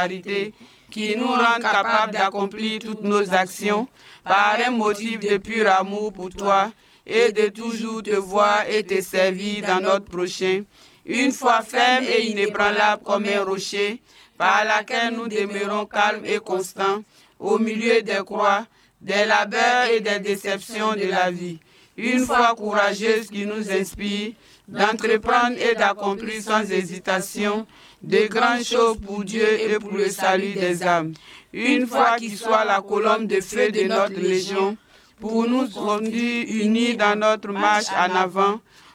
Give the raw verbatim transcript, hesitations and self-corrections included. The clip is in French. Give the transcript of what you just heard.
charité qui nous rende capables d'accomplir toutes nos actions par un motif de pur amour pour toi et de toujours te voir et te servir dans notre prochain, une foi ferme et inébranlable comme un rocher, par laquelle nous demeurons calmes et constants au milieu des croix, des labeurs et des déceptions de la vie. Une foi courageuse qui nous inspire d'entreprendre et d'accomplir sans hésitation de grandes choses pour Dieu et pour le salut des âmes. Une foi qui soit la colonne de feu de notre légion pour nous conduire unis dans notre marche en avant,